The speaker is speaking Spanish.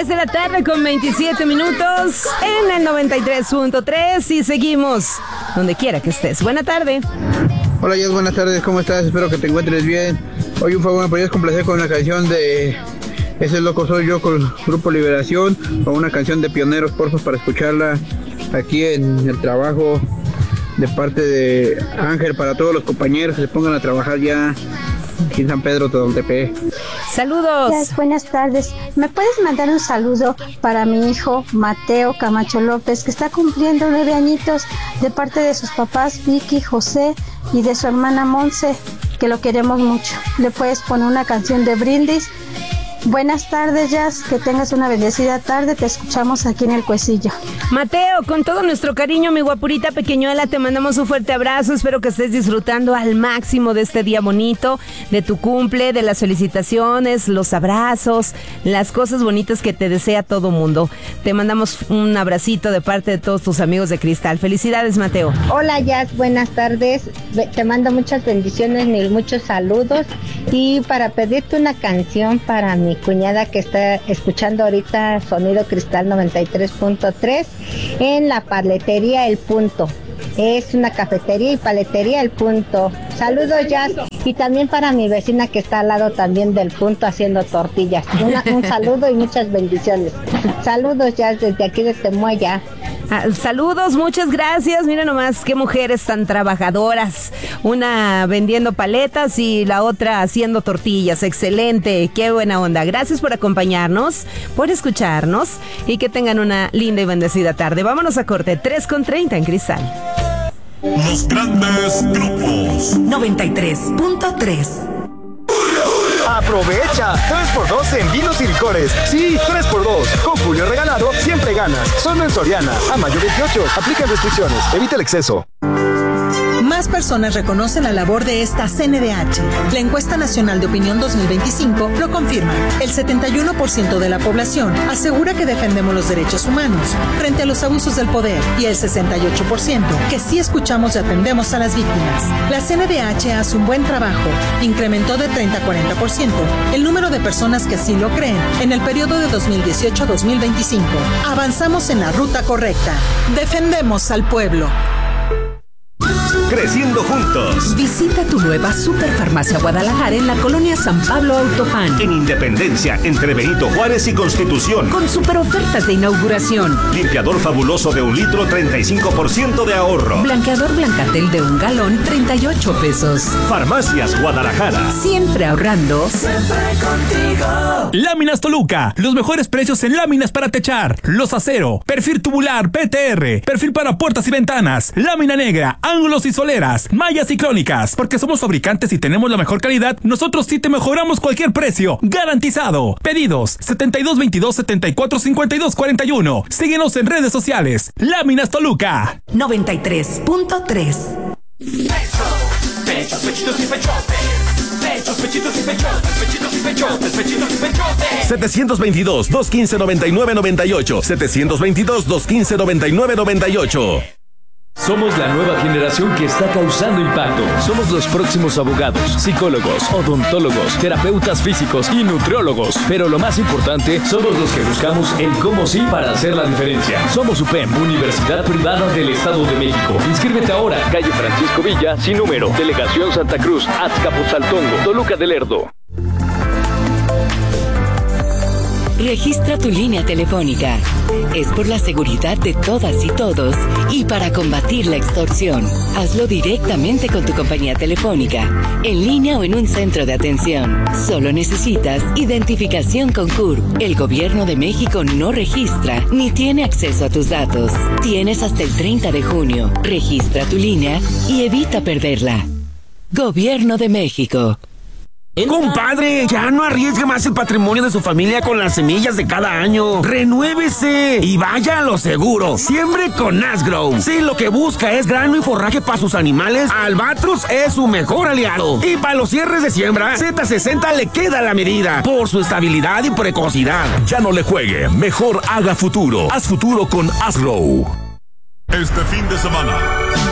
3 de la tarde con 27 minutos en el 93.3 y seguimos donde quiera que estés. Buena tarde. Hola, Jess, buenas tardes, ¿cómo estás? Espero que te encuentres bien. Hoy un favor, ¿me podrías complacer con una canción de Ese Loco Soy Yo con el Grupo Liberación o una canción de Pioneros, porfa, para escucharla aquí en el trabajo de parte de Ángel, para todos los compañeros que se pongan a trabajar ya aquí en San Pedro Todoltepec. Saludos. Yes, buenas tardes. ¿Me puedes mandar un saludo para mi hijo Mateo Camacho López, que está cumpliendo 9 añitos, de parte de sus papás Vicky, José y de su hermana Monse, que lo queremos mucho? ¿Le puedes poner una canción de Brindis? Buenas tardes, Jazz, que tengas una bendecida tarde, te escuchamos aquí en El Cuecillo. Mateo, con todo nuestro cariño, mi guapurita pequeñuela, te mandamos un fuerte abrazo, espero que estés disfrutando al máximo de este día bonito, de tu cumple, de las felicitaciones, los abrazos, las cosas bonitas que te desea todo mundo. Te mandamos un abracito de parte de todos tus amigos de Cristal. Felicidades, Mateo. Hola, Jazz, buenas tardes, te mando muchas bendiciones y muchos saludos, y para pedirte una canción para mi cuñada que está escuchando ahorita Sonido Cristal 93.3 en la paletería El Punto. Es una cafetería y paletería El Punto. Saludos, Jazz, y también para mi vecina que está al lado también del Punto haciendo tortillas. Un saludo y muchas bendiciones. Saludos, Jazz, desde aquí de Temuaya. Saludos, muchas gracias. Mira nomás qué mujeres tan trabajadoras. Una vendiendo paletas y la otra haciendo tortillas. Excelente, qué buena onda. Gracias por acompañarnos, por escucharnos y que tengan una linda y bendecida tarde. Vámonos a corte, 3:30 en Cristal. Los grandes grupos 93.3. Aprovecha 3x2 en vinos y licores. Sí, 3x2. Con Julio Regalado siempre ganas. Solo en Soriana. A mayo 28. Aplica restricciones. Evita el exceso. Más personas reconocen la labor de esta CNDH. La encuesta nacional de opinión 2025 lo confirma. El 71% de la población asegura que defendemos los derechos humanos frente a los abusos del poder, y el 68% que sí escuchamos y atendemos a las víctimas. La CNDH hace un buen trabajo. Incrementó de 30 a 40% el número de personas que así lo creen en el periodo de 2018 a 2025. Avanzamos en la ruta correcta. Defendemos al pueblo. Creciendo juntos. Visita tu nueva Superfarmacia Guadalajara en la colonia San Pablo Autopan. En Independencia, entre Benito Juárez y Constitución. Con super ofertas de inauguración. Limpiador fabuloso de 1 litro, 35% de ahorro. Blanqueador Blancatel de 1 galón, 38 pesos. Farmacias Guadalajara. Siempre ahorrando. Siempre contigo. Láminas Toluca. Los mejores precios en láminas para techar. Los acero. Perfil tubular PTR. Perfil para puertas y ventanas. Lámina negra. Ángulos y soleras, mallas y crónicas. Porque somos fabricantes y tenemos la mejor calidad, nosotros sí te mejoramos cualquier precio. Garantizado. Pedidos 7222-745241. Síguenos en redes sociales. Láminas Toluca. 93.3. Pechos, pechitos y pechotes. Pechos, pechitos y pechotes. Pechitos y pechotes. Pechitos y pechotes. 722-215-9998. 722-215-9998. Somos la nueva generación que está causando impacto. Somos los próximos abogados, psicólogos, odontólogos, terapeutas físicos y nutriólogos. Pero lo más importante, somos los que buscamos el cómo sí para hacer la diferencia. Somos UPEM, Universidad Privada del Estado de México. Inscríbete ahora, calle Francisco Villa, sin número, Delegación Santa Cruz, Azcapotzaltongo, Toluca del Lerdo. Registra tu línea telefónica. Es por la seguridad de todas y todos y para combatir la extorsión. Hazlo directamente con tu compañía telefónica, en línea o en un centro de atención. Solo necesitas identificación con CURP. El Gobierno de México no registra ni tiene acceso a tus datos. Tienes hasta el 30 de junio. Registra tu línea y evita perderla. Gobierno de México. Compadre, ya no arriesgue más el patrimonio de su familia con las semillas de cada año. ¡Renuévese! Y vaya a lo seguro. Siembre con Asgrow. Si lo que busca es grano y forraje para sus animales, Albatros es su mejor aliado. Y para los cierres de siembra, Z60 le queda la medida por su estabilidad y precocidad. Ya no le juegue, mejor haga futuro. Haz futuro con Asgrow. Este fin de semana,